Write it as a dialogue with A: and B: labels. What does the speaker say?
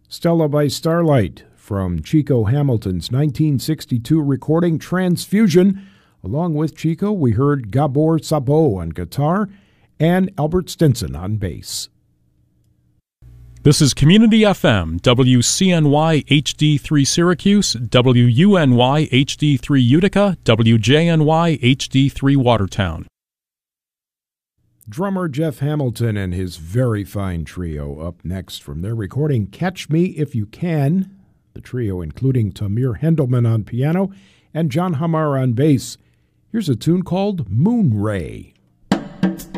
A: Stella by Starlight from Chico Hamilton's 1962 recording Transfusion. Along with Chico, we heard Gabor Szabo on guitar and Albert Stinson on bass.
B: This is Community FM, WCNY HD3 Syracuse, WUNY HD3 Utica, WJNY HD3 Watertown.
A: Drummer Jeff Hamilton and his very fine trio up next from their recording Catch Me If You Can. The trio including Tamir Hendelman on piano and John Hamar on bass. Here's a tune called Moon Ray.